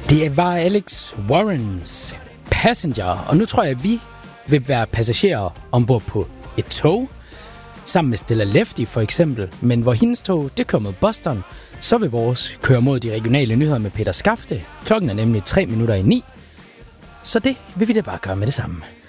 Det var Alex Warrens Passenger, og nu tror jeg, at vi vil være passagerer ombord på et tog, sammen med Stella Lefty for eksempel, men hvor hendes tog, det kører mod Boston, så vil vores køre mod de regionale nyheder med Peter Skafte. Klokken er nemlig 9:03, så det vil vi da bare gøre med det samme.